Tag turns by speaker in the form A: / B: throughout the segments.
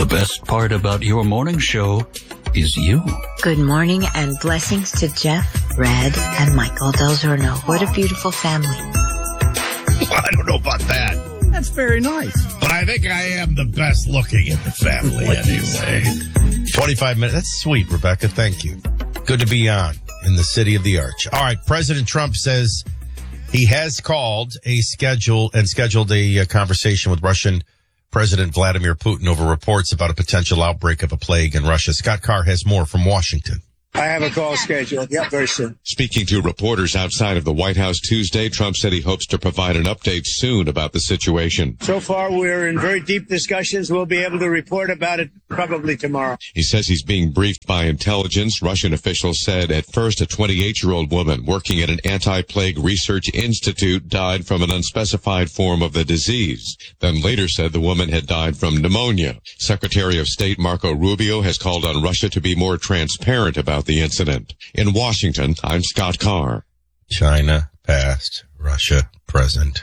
A: best part about your morning show is you.
B: Good morning and blessings to Jeff, Red, and Michael Del Giorno. What a beautiful family.
C: Well, I don't know about that.
D: That's very nice.
C: But I think I am the best looking in the family anyway. 25 minutes. That's sweet, Rebecca. Thank you. Good to be on in the city of the arch. All right. President Trump says he has scheduled a conversation with Russian President Vladimir Putin over reports about a potential outbreak of a plague in Russia. Scott Carr has more from Washington.
E: I have a call scheduled. Yep, very soon.
F: Speaking to reporters outside of the White House Tuesday, Trump said he hopes to provide an update soon about the situation.
E: So far, we're in very deep discussions. We'll be able to report about it probably tomorrow.
F: He says he's being briefed by intelligence. Russian officials said at first a 28-year-old woman working at an anti-plague research institute died from an unspecified form of the disease. Then later said the woman had died from pneumonia. Secretary of State Marco Rubio has called on Russia to be more transparent about the incident. In Washington, I'm Scott Carr.
C: China past, Russia present.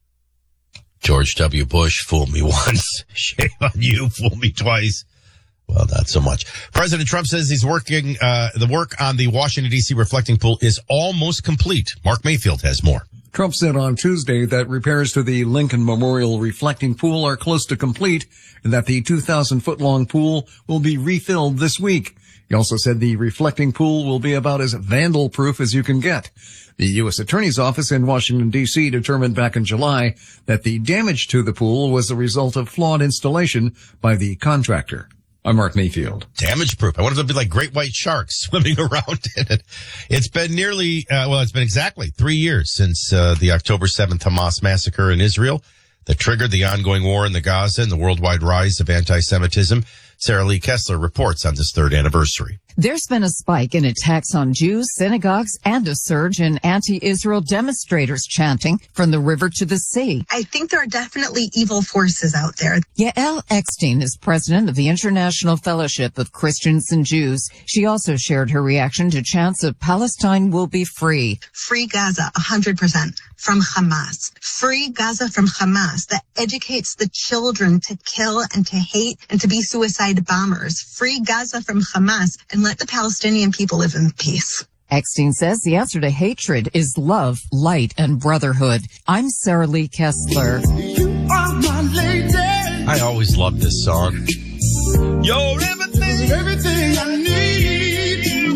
C: George W. Bush, fool me once. Shame on you, fool me twice. Well, not so much. President Trump says he's working, the work on the Washington, D.C. reflecting pool is almost complete. Mark Mayfield has more.
G: Trump said on Tuesday that repairs to the Lincoln Memorial reflecting pool are close to complete and that the 2,000-foot-long pool will be refilled this week. He also said the reflecting pool will be about as vandal-proof as you can get. The U.S. Attorney's Office in Washington, D.C. determined back in July that the damage to the pool was the result of flawed installation by the contractor. I'm Mark Mayfield.
C: Damage-proof. I wonder if it'll be like great white sharks swimming around in it. It's been it's been exactly 3 years since the October 7th Hamas massacre in Israel that triggered the ongoing war in the Gaza and the worldwide rise of anti-Semitism. Sarah Lee Kessler reports on this third anniversary.
H: There's been a spike in attacks on Jews, synagogues, and a surge in anti-Israel demonstrators chanting from the river to the sea.
I: I think there are definitely evil forces out there.
H: Yael Eckstein is president of the International Fellowship of Christians and Jews. She also shared her reaction to chants of Palestine will be free.
I: Free Gaza, 100%, from Hamas. Free Gaza from Hamas that educates the children to kill and to hate and to be suicide bombers. Free Gaza from Hamas and let the Palestinian people live in peace.
H: Eckstein says the answer to hatred is love, light, and brotherhood. I'm Sarah Lee Kessler.
J: You are my lady.
C: I always loved this song.
J: You're everything I need,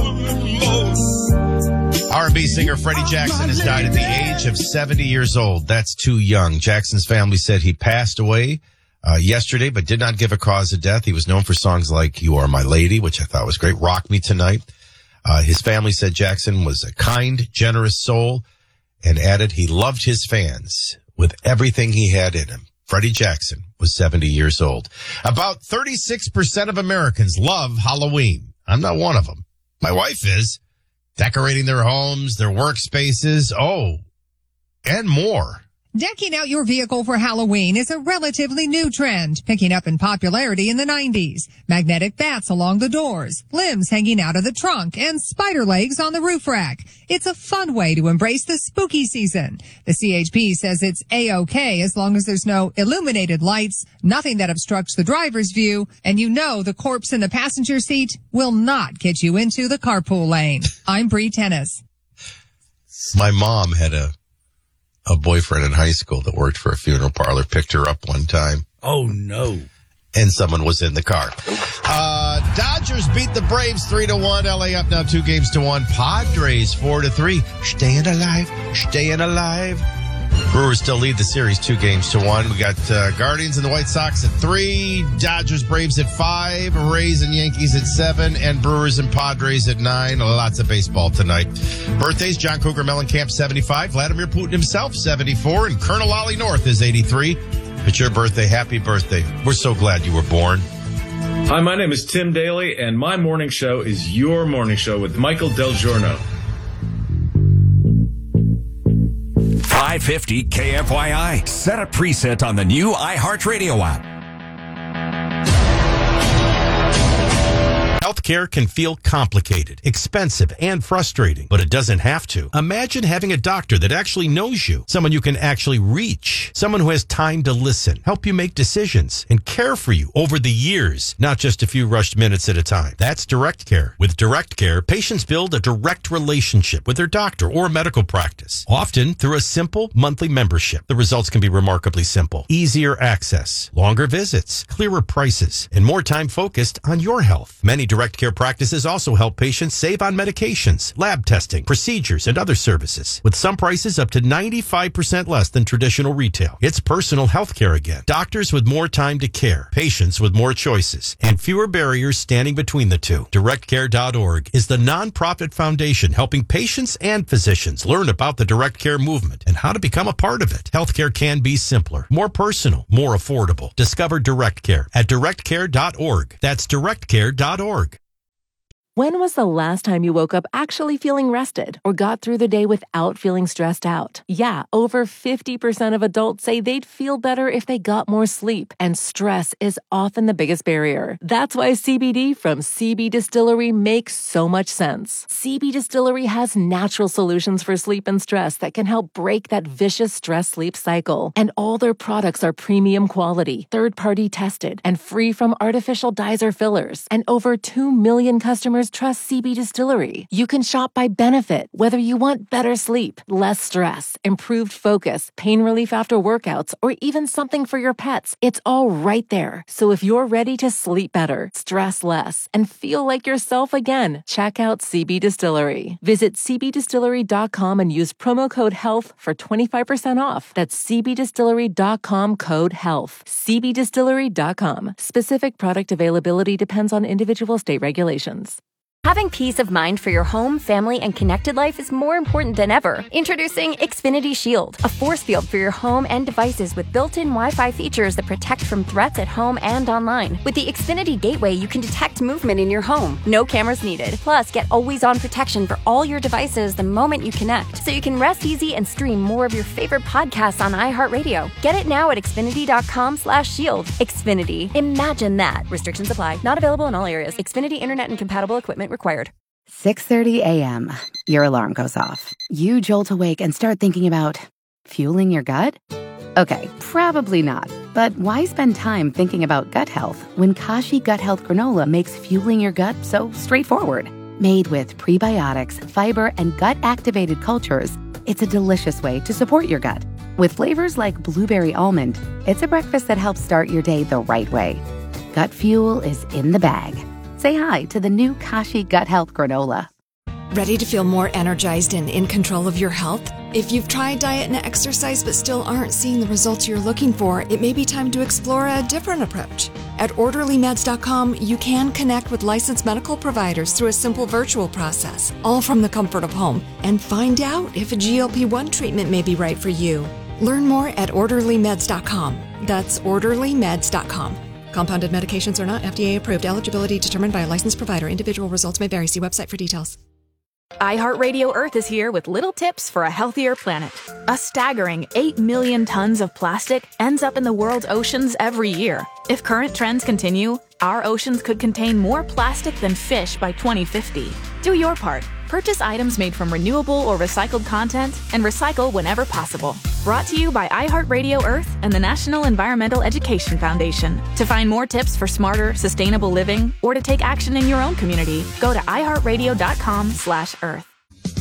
J: more.
C: R&B singer Freddie Jackson has died at the age of 70 years old. That's too young. Jackson's family said he passed away yesterday, but did not give a cause of death. He was known for songs like You Are My Lady, which I thought was great, Rock Me Tonight. His family said Jackson was a kind, generous soul and added he loved his fans with everything he had in him. Freddie Jackson was 70 years old. About 36% of Americans love Halloween. I'm not one of them. My wife is. Decorating their homes, their workspaces, and more.
K: Decking out your vehicle for Halloween is a relatively new trend, picking up in popularity in the 90s. Magnetic bats along the doors, limbs hanging out of the trunk, and spider legs on the roof rack. It's a fun way to embrace the spooky season. The CHP says it's A-OK as long as there's no illuminated lights, nothing that obstructs the driver's view, and you know the corpse in the passenger seat will not get you into the carpool lane. I'm Bree Tennis.
C: My mom had a boyfriend in high school that worked for a funeral parlor, picked her up one time.
D: Oh, no.
C: And someone was in the car. Dodgers beat the Braves 3-1. LA up now 2-1. Padres 4-3. Staying alive. Brewers still lead the series 2-1. We got Guardians and the White Sox at 3, Dodgers, Braves at 5, Rays and Yankees at 7, and Brewers and Padres at 9. Lots of baseball tonight. Birthdays, John Cougar Mellencamp, 75, Vladimir Putin himself, 74, and Colonel Ollie North is 83. It's your birthday. Happy birthday. We're so glad you were born.
L: Hi, my name is Tim Daly, and my morning show is Your Morning Show with Michael Del Giorno.
M: 550 KFYI. Set a preset on the new iHeartRadio app.
C: Healthcare can feel complicated, expensive, and frustrating, but it doesn't have to. Imagine having a doctor that actually knows you, someone you can actually reach, someone who has time to listen, help you make decisions, and care for you over the years, not just a few rushed minutes at a time. That's Direct Care. With Direct Care, patients build a direct relationship with their doctor or medical practice, often through a simple monthly membership. The results can be remarkably simple. Easier access, longer visits, clearer prices, and more time focused on your health. Many Direct Care practices also help patients save on medications, lab testing, procedures, and other services, with some prices up to 95% less than traditional retail. It's personal health care again. Doctors with more time to care, patients with more choices, and fewer barriers standing between the two. DirectCare.org is the nonprofit foundation helping patients and physicians learn about the Direct Care movement and how to become a part of it. Healthcare can be simpler, more personal, more affordable. Discover Direct Care at DirectCare.org. That's DirectCare.org.
N: When was the last time you woke up actually feeling rested or got through the day without feeling stressed out? Yeah, over 50% of adults say they'd feel better if they got more sleep, and stress is often the biggest barrier. That's why CBD from CB Distillery makes so much sense. CB Distillery has natural solutions for sleep and stress that can help break that vicious stress-sleep cycle. And all their products are premium quality, third-party tested, and free from artificial dyes or fillers. And over 2 million customers trust CB Distillery. You can shop by benefit, whether you want better sleep, less stress, improved focus, pain relief after workouts, or even something for your pets. It's all right there. So if you're ready to sleep better, stress less, and feel like yourself again, check out CB Distillery. Visit cbdistillery.com and use promo code HEALTH for 25% off. That's cbdistillery.com code HEALTH. cbdistillery.com. Specific product availability depends on individual state regulations.
O: Having peace of mind for your home, family, and connected life is more important than ever. Introducing Xfinity Shield, a force field for your home and devices with built-in Wi-Fi features that protect from threats at home and online. With the Xfinity Gateway, you can detect movement in your home. No cameras needed. Plus, get always-on protection for all your devices the moment you connect, so you can rest easy and stream more of your favorite podcasts on iHeartRadio. Get it now at Xfinity.com/shield. Xfinity. Imagine that. Restrictions apply. Not available in all areas. Xfinity Internet and compatible equipment required.
P: 6:30 a.m. Your alarm goes off. You jolt awake and start thinking about fueling your gut? Okay, probably not. But why spend time thinking about gut health when Kashi Gut Health Granola makes fueling your gut so straightforward? Made with prebiotics, fiber, and gut-activated cultures, it's a delicious way to support your gut. With flavors like blueberry almond, it's a breakfast that helps start your day the right way. Gut fuel is in the bag. Say hi to the new Kashi Gut Health Granola.
Q: Ready to feel more energized and in control of your health? If you've tried diet and exercise but still aren't seeing the results you're looking for, it may be time to explore a different approach. At OrderlyMeds.com, you can connect with licensed medical providers through a simple virtual process, all from the comfort of home, and find out if a GLP-1 treatment may be right for you. Learn more at OrderlyMeds.com. That's OrderlyMeds.com. Compounded medications are not FDA approved. Eligibility determined by a licensed provider. Individual results may vary. See website for details.
R: iHeartRadio Earth is here with little tips for a healthier planet. A staggering 8 million tons of plastic ends up in the world's oceans every year. If current trends continue, our oceans could contain more plastic than fish by 2050. Do your part. Purchase items made from renewable or recycled content and recycle whenever possible. Brought to you by iHeartRadio Earth and the National Environmental Education Foundation. To find more tips for smarter, sustainable living or to take action in your own community, go to iHeartRadio.com/Earth.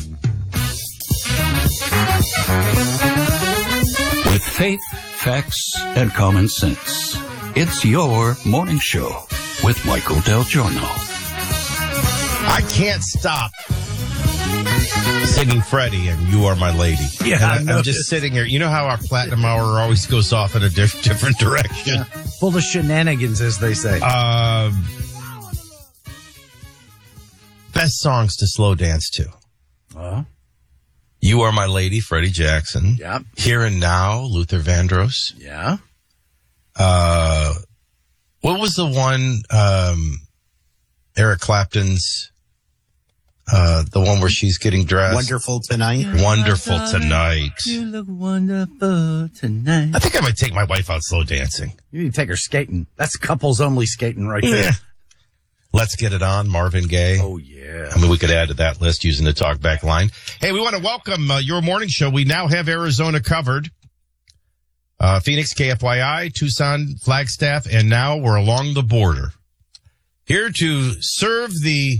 A: With faith, facts, and common sense, it's your morning show with Michael Del Giorno.
C: I can't stop singing Freddie and You Are My Lady.
D: Yeah,
C: I'm just sitting here. You know how our Platinum Hour always goes off in a different direction?
D: Yeah. Full of shenanigans, as they say.
C: Best songs to slow dance to. You Are My Lady, Freddie Jackson.
D: Yeah.
C: Here and Now, Luther Vandross.
D: Yeah.
C: What was the one, Eric Clapton's, the one where she's getting dressed?
S: Wonderful Tonight.
C: Wonderful Tonight.
D: You look wonderful tonight.
C: I think I might take my wife out slow dancing.
D: You need to take her skating. That's couples only skating right there.
C: Let's Get It On, Marvin Gaye.
D: Oh, yeah.
C: I mean, we could add to that list using the talkback line. Hey, we want to welcome your morning show. We now have Arizona covered. Phoenix, KFYI, Tucson, Flagstaff, and now we're along the border. Here to serve the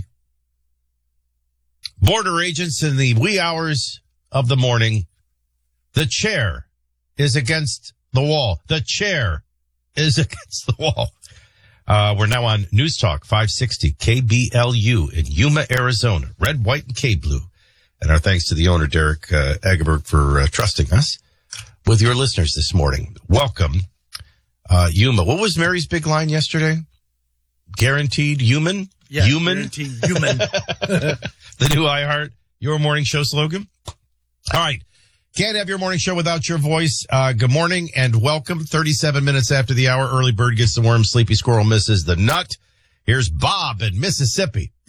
C: border agents in the wee hours of the morning. The chair is against the wall. The chair is against the wall. We're now on News Talk 560 KBLU in Yuma, Arizona. Red, white, and K-blue. And our thanks to the owner, Derek Agerberg, for trusting us with your listeners this morning. Welcome, Yuma. What was Mary's big line yesterday? Guaranteed human?
D: Yeah,
C: human?
D: guaranteed human.
C: The new iHeart Your Morning Show slogan. All right. Can't have your morning show without your voice. Good morning and welcome. 37 minutes after the hour, early bird gets the worm, sleepy squirrel misses the nut. Here's Bob in Mississippi.